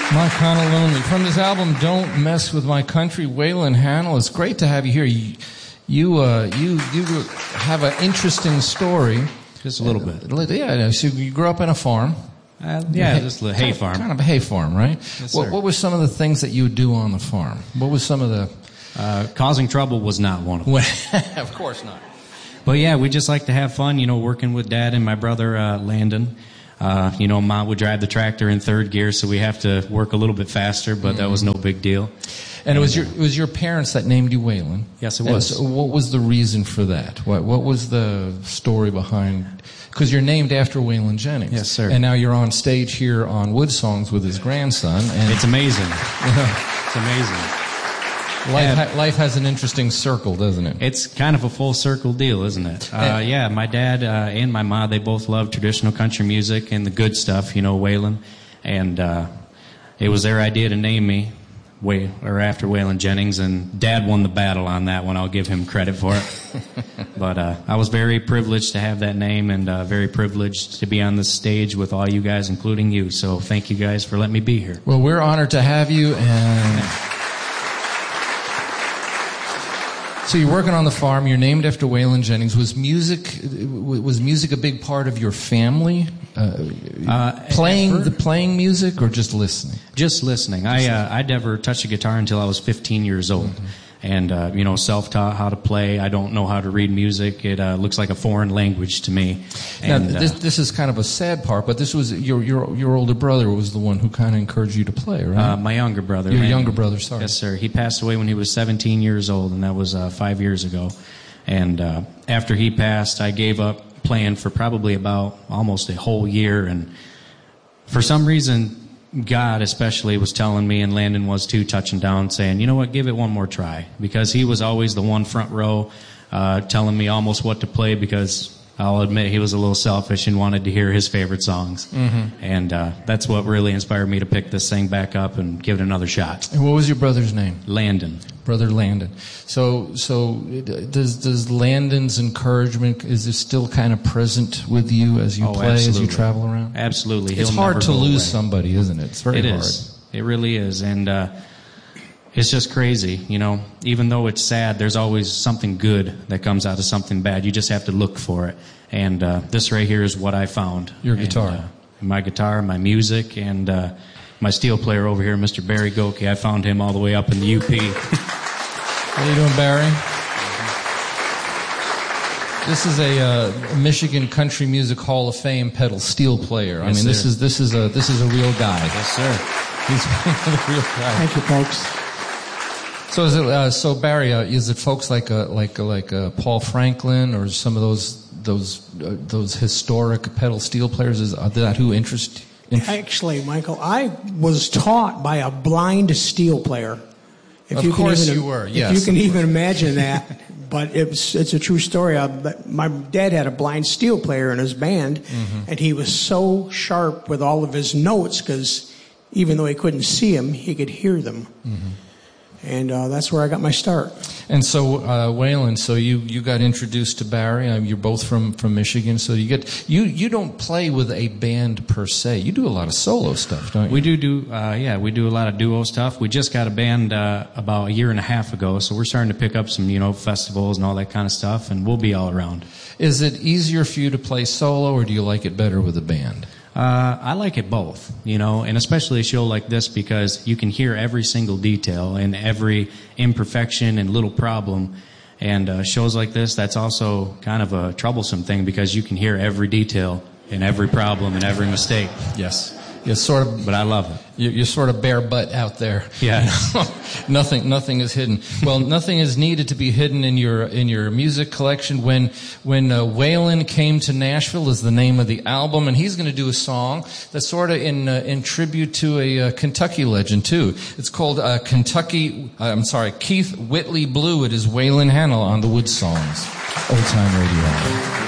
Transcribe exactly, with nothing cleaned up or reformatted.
My Kinda Lonely. From this album, Don't Mess With My Country, Waylon Hanel. It's great to have you here. You, you, uh, you, you have an interesting story. Just a little bit. Yeah, so you grew up in a farm. Uh, yeah, just a hay farm. Kind of a hay farm, right? Yes, what, sir. what were some of the things that you would do on the farm? What was some of the... Uh, causing trouble was not one of them. Of course not. But yeah, we just like to have fun, you know, working with Dad and my brother, uh, Landon. Uh, you know, Mom would drive the tractor in third gear, so we have to work a little bit faster, but mm-hmm. that was no big deal. And it was your it was your parents that named you Waylon? Yes, it was. So what was the reason for that? What what was the story behind? Because you're named after Waylon Jennings. Yes, sir. And now you're on stage here on Wood Songs with his grandson. And it's amazing. It's amazing. Life, ha- life has an interesting circle, doesn't it? It's kind of a full circle deal, isn't it? Uh, yeah, my dad uh, and my mom, they both love traditional country music and the good stuff, you know, Waylon. And uh, it was their idea to name me way or after Waylon Jennings, and Dad won the battle on that one. I'll give him credit for it. But uh, I was very privileged to have that name, and uh, very privileged to be on this stage with all you guys, including you. So thank you guys for letting me be here. Well, we're honored to have you, and... So you're working on the farm. You're named after Waylon Jennings. Was music was music a big part of your family? Uh, uh, playing the playing music or just listening? Just listening. I uh, I never touched a guitar until I was fifteen years old. Mm-hmm. And, uh, you know, self-taught how to play. I don't know how to read music. It uh, looks like a foreign language to me. And, now, this, uh, this is kind of a sad part, but this was your your your older brother was the one who kind of encouraged you to play, right? Uh, my younger brother. Your man. younger brother, sorry. Yes, sir. He passed away when he was seventeen years old, and that was uh, five years ago. And uh, after he passed, I gave up playing for probably about almost a whole year. And for some reason... God especially was telling me, and Landon was too, touching down, saying, you know what, give it one more try. Because he was always the one front row uh, telling me almost what to play, because I'll admit he was a little selfish and wanted to hear his favorite songs. Mm-hmm. And uh, that's what really inspired me to pick this thing back up and give it another shot. And what was your brother's name? Landon. Brother Landon. So, so does does Landon's encouragement, is it still kind of present with you as you oh, play, absolutely. as you travel around? Absolutely. It's He'll hard never to go lose away. somebody, isn't it? It's very it hard. It is. It really is. And uh, it's just crazy, you know. Even though it's sad, there's always something good that comes out of something bad. You just have to look for it. And uh, this right here is what I found. Your guitar. And, uh, my guitar, my music, and uh, my steel player over here, Mister Barry Goki. I found him all the way up in the U P. How you doing, Barry? This is a uh, Michigan Country Music Hall of Fame pedal steel player. I yes, mean, sir. this is this is a this is a real guy. Yes, sir. He's a real guy. Thank you, folks. So is it uh, so Barry? Uh, is it folks like uh, like like uh, Paul Franklin or some of those those uh, those historic pedal steel players? Is uh, that who interest? interest? Actually, Michael, I was taught by a blind steel player. If of you course can even, you were. If yes, you can even imagine that. But it's it's a true story. I, my dad had a blind steel player in his band, mm-hmm. and he was so sharp with all of his notes because even though he couldn't see them, he could hear them. Mm-hmm. And uh, that's where I got my start. And so, uh, Waylon, so you, you got introduced to Barry. Uh, you're both from, from Michigan, so you get you you don't play with a band per se. You do a lot of solo stuff, don't you? We do do uh, yeah, we do a lot of duo stuff. We just got a band uh, about a year and a half ago, so we're starting to pick up some you know festivals and all that kind of stuff, and we'll be all around. Is it easier for you to play solo, or do you like it better with a band? Uh, I like it both, you know, and especially a show like this because you can hear every single detail and every imperfection and little problem. And uh, shows like this, that's also kind of a troublesome thing because you can hear every detail and every problem and every mistake. Yes. You're sort of, but I love it. You're, you're sort of bare butt out there. Yeah. You know? nothing, nothing is hidden. Well, nothing is needed to be hidden in your in your music collection. When when uh, Waylon Came to Nashville is the name of the album, and he's going to do a song that's sort of in uh, in tribute to a uh, Kentucky legend too. It's called uh, Kentucky. Uh, I'm sorry, Keith Whitley Blue. It is Waylon Hanel on the Wood Songs, Old Time Radio.